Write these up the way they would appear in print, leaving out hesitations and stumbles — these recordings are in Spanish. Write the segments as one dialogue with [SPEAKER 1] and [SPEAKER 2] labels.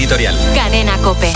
[SPEAKER 1] editorial.
[SPEAKER 2] Cadena COPE.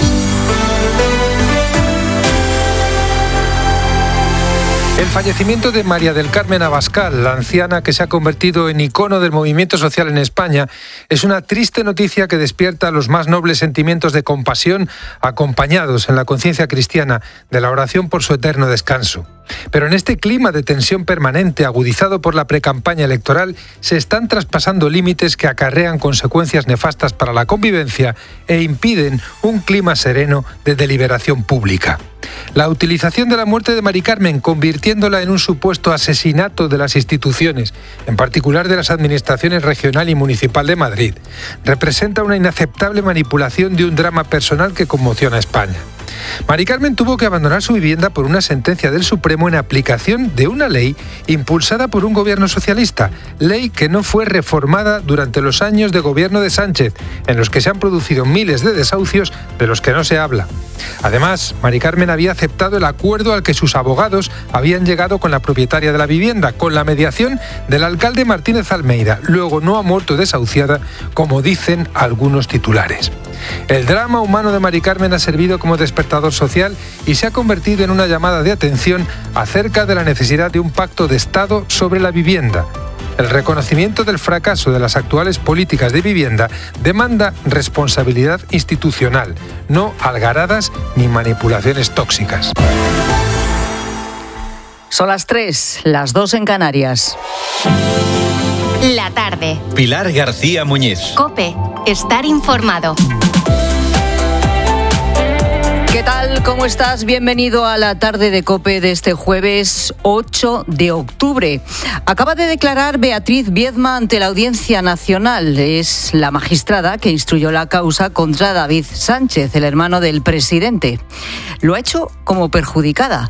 [SPEAKER 3] El fallecimiento de María del Carmen Abascal, la anciana que se ha convertido en icono del movimiento social en España, es una triste noticia que despierta los más nobles sentimientos de compasión, acompañados en la conciencia cristiana de la oración por su eterno descanso. Pero en este clima de tensión permanente, agudizado por la precampaña electoral, se están traspasando límites que acarrean consecuencias nefastas para la convivencia e impiden un clima sereno de deliberación pública. La utilización de la muerte de Mari Carmen, convirtiéndola en un supuesto asesinato de las instituciones, en particular de las administraciones regional y municipal de Madrid, representa una inaceptable manipulación de un drama personal que conmociona a España. Mari Carmen tuvo que abandonar su vivienda por una sentencia del Supremo en aplicación de una ley impulsada por un gobierno socialista, ley que no fue reformada durante los años de gobierno de Sánchez, en los que se han producido miles de desahucios de los que no se habla. Además, Mari Carmen había aceptado el acuerdo al que sus abogados habían llegado con la propietaria de la vivienda, con la mediación del alcalde Martínez Almeida. Luego no ha muerto desahuciada, como dicen algunos titulares. El drama humano de Mari Carmen ha servido como despertador social y se ha convertido en una llamada de atención acerca de la necesidad de un pacto de Estado sobre la vivienda. El reconocimiento del fracaso de las actuales políticas de vivienda demanda responsabilidad institucional, no algaradas ni manipulaciones tóxicas.
[SPEAKER 4] Son las 3, las 2 en Canarias.
[SPEAKER 2] La tarde.
[SPEAKER 1] Pilar García Muñiz.
[SPEAKER 2] COPE. Estar informado.
[SPEAKER 4] ¿Qué tal? ¿Cómo estás? Bienvenido a la tarde de COPE de este jueves 8 de octubre. Acaba de declarar Beatriz Biedma ante la Audiencia Nacional. Es la magistrada que instruyó la causa contra David Sánchez, el hermano del presidente. Lo ha hecho como perjudicada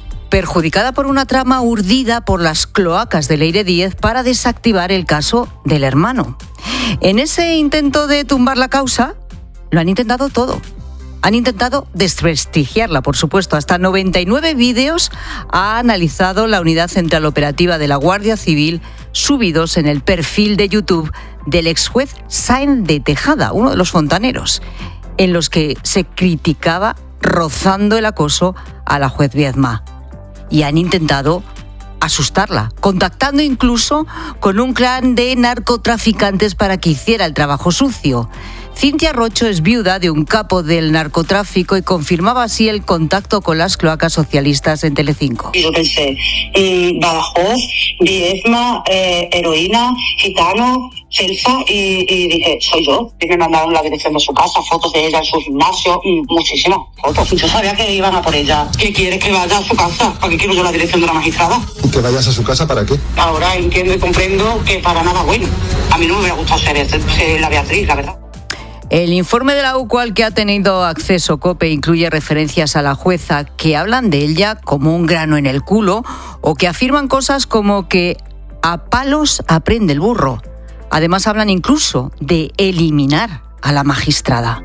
[SPEAKER 4] por una trama urdida por las cloacas de Leire Díez para desactivar el caso del hermano. En ese intento de tumbar la causa, lo han intentado todo. Han intentado desprestigiarla, por supuesto. Hasta 99 vídeos ha analizado la Unidad Central Operativa de la Guardia Civil, subidos en el perfil de YouTube del exjuez Sáenz de Tejada, uno de los fontaneros, en los que se criticaba rozando el acoso a la juez Biedma. Y han intentado asustarla, contactando incluso con un clan de narcotraficantes para que hiciera el trabajo sucio. Cintia Rocho es viuda de un capo del narcotráfico y confirmaba así el contacto con las cloacas socialistas en Telecinco.
[SPEAKER 5] Y yo pensé, Badajoz, Biedma, heroína, gitano, Celsa, y dije, soy yo. Y me mandaron la dirección de su casa, fotos de ella en su gimnasio, muchísimas fotos. Yo sabía que iban a por ella. ¿Qué quiere que vaya a su casa? ¿Para qué quiero yo la dirección de la magistrada?
[SPEAKER 6] ¿Que vayas a su casa para qué?
[SPEAKER 5] Ahora entiendo y comprendo que para nada bueno. A mí no me hubiera gustado ser la Beatriz, la verdad.
[SPEAKER 4] El informe de la UCO al que ha tenido acceso COPE incluye referencias a la jueza que hablan de ella como un grano en el culo o que afirman cosas como que a palos aprende el burro. Además hablan incluso de eliminar a la magistrada.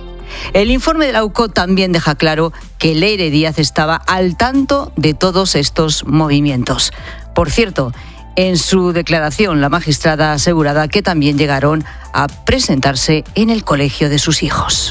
[SPEAKER 4] El informe de la UCO también deja claro que Leire Díez estaba al tanto de todos estos movimientos. Por cierto, en su declaración, la magistrada ha asegurado que también llegaron a presentarse en el colegio de sus hijos.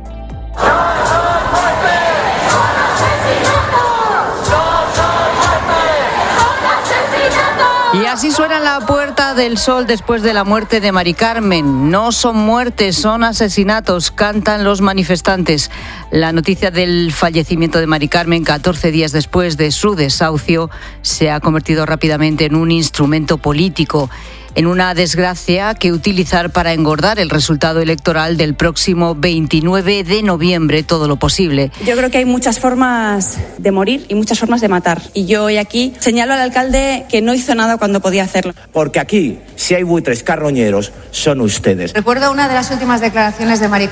[SPEAKER 4] Y así suena la Puerta del Sol después de la muerte de Mari Carmen. No son muertes, son asesinatos, cantan los manifestantes. La noticia del fallecimiento de Mari Carmen, 14 días después de su desahucio, se ha convertido rápidamente en un instrumento político, en una desgracia que utilizar para engordar el resultado electoral del próximo 29 de noviembre, todo lo posible.
[SPEAKER 7] Yo creo que hay muchas formas de morir y muchas formas de matar. Y yo hoy aquí señalo al alcalde que no hizo nada cuando podía hacerlo.
[SPEAKER 8] Porque aquí, si hay buitres carroñeros, son ustedes.
[SPEAKER 9] Recuerdo una de las últimas declaraciones de Mari